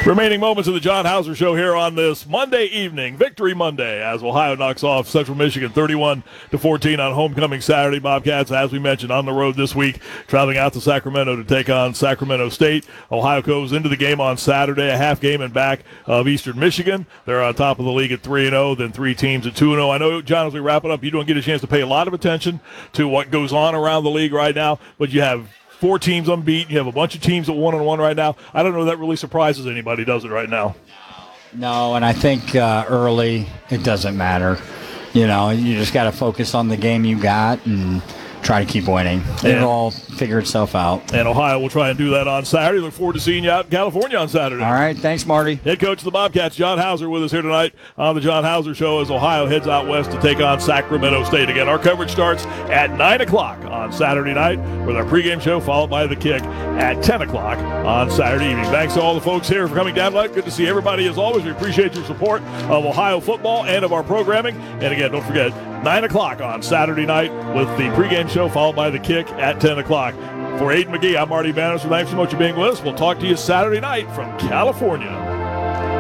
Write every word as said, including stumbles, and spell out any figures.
Remaining moments of the John Hauser Show here on this Monday evening, Victory Monday, as Ohio knocks off Central Michigan thirty-one to fourteen on homecoming Saturday. Bobcats, as we mentioned, on the road this week, traveling out to Sacramento to take on Sacramento State. Ohio goes into the game on Saturday, a half game in back of Eastern Michigan. They're on top of the league at three and oh, then three teams at two and oh. I know, John, as we wrap it up, you don't get a chance to pay a lot of attention to what goes on around the league right now, but you have four teams unbeaten. You have a bunch of teams at one and one right now. I don't know if that really surprises anybody, does it, right now? No, and I think uh, early it doesn't matter. You know, you just got to focus on the game you got and try to keep winning. It'll all figure itself out. And Ohio will try and do that on Saturday. Look forward to seeing you out in California on Saturday. All right. Thanks, Marty. Head coach of the Bobcats, John Hauser, with us here tonight on the John Hauser Show as Ohio heads out west to take on Sacramento State. Again, our coverage starts at nine o'clock on Saturday night with our pregame show, followed by the kick at ten o'clock on Saturday evening. Thanks to all the folks here for coming down tonight. Good to see everybody as always. We appreciate your support of Ohio football and of our programming. And again, don't forget, nine o'clock on Saturday night with the pregame show, followed by the kick at ten o'clock. For Aiden McGee, I'm Marty Bannister. Thanks so much for being with us. We'll talk to you Saturday night from California.